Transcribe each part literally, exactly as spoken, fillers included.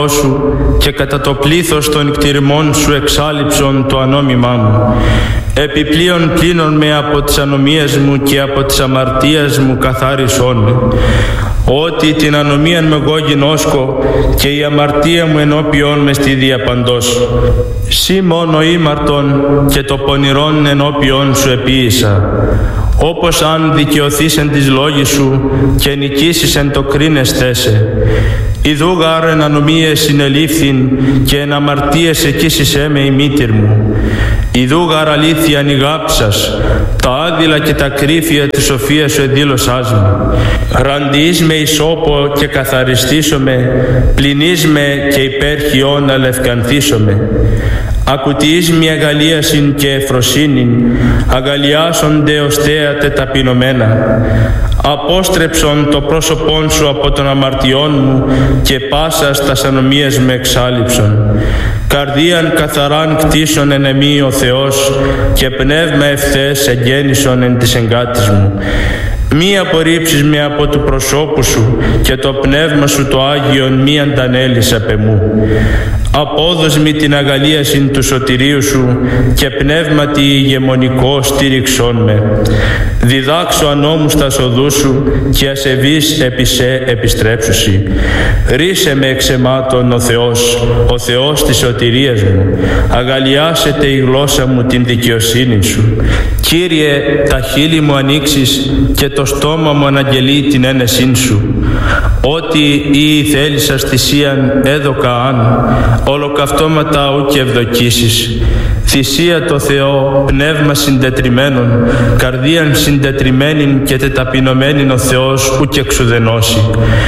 σου και κατά το πλήθος των κτηριμών σου εξάλειψον το ανόμιμά μου. Επιπλέον πλύνον με από τις ανομίες μου και από τις αμαρτίες μου καθάρισόν με. Ότι την ανομίαν με εγώ γινώσκω και η αμαρτία μου ενώπιον με στη διαπαντός. Σύ μόνο ήμαρτον και το πονηρόν ενώπιον σου επίησα. Όπως αν δικαιωθείς εν της λόγης σου και νικήσεις εν το κρίνεστέ σε. Ιδού γάρ εν ανομίες συνελήφθην και εν αμαρτίες εκείσισέ με η μήτηρ μου. Ιδού γάρ αλήθεια νιγάψας, τα άδειλα και τα κρύφια της σοφίας σου εδήλωσάς μου. Ραντιείς με ισόπο και καθαριστήσομαι, πλυνείς με και υπέρχιον αλευκανθήσομαι. Ακουτιείς μη αγαλίασιν και εφροσύνην, αγαλιάσονται οστέα τεταπεινωμένα. Απόστρεψον το πρόσωπόν σου από των αμαρτιών μου και πάσας τας ανομίες με εξάλειψον. Καρδίαν καθαράν κτίσον εν εμεί ο Θεός και πνεύμα ευθές εγγέννησον εν της εγκάτης μου. Μη απορρίψεις με από του προσώπου σου και το πνεύμα σου το Άγιον μη αντανέλεις απ' εμού. Απόδος μη την αγαλίασιν του σωτηρίου σου και πνεύματι ηγεμονικό στήριξόν με. Διδάξω ανώμους τα οδούς σου και ασεβείς επί σε επιστρέψουσι. Ρίσε με εξαιμάτων ο Θεός, ο Θεός της σωτηρίας μου. Αγαλιάσετε η γλώσσα μου την δικαιοσύνη σου. Κύριε, τα χείλη μου ανοίξεις και το στόμα μου αναγγελεί την ένεσήν σου. Ότι ή θέλησας θυσίαν έδωκα αν, ολοκαυτώματα ουκ ευδοκίσεις. Θυσία το Θεό, πνεύμα συντετριμένον, καρδίαν συντετριμένην και τεταπεινωμένην ο Θεός ουκ εξουδενώσει.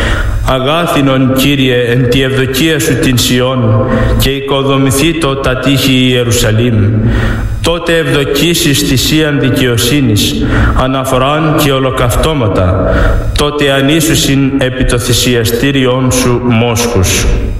Αγάθινον, Κύριε, εν τη ευδοκία σου την Σιών και οικοδομηθήτω τα τείχη Ιερουσαλήμ. Τότε ευδοκίσεις θυσίαν δικαιοσύνης, αναφοράν και ολοκαυτώματα. Τότε ανήσουσιν επί το θυσιαστήριον σου μόσχους.